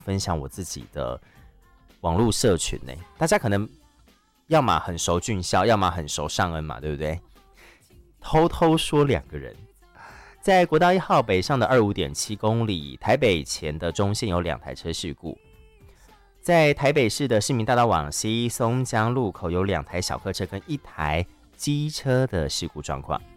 分享我自己的网络社群呢。大家可能要么很熟俊孝，要么很熟尚恩嘛，对不对？偷偷说2个人，在国道1号北上的25.7公里，台北前的中线有2台车事故。在台北市的市民大道往西松江路口有2台小客车跟1台机车的事故状况。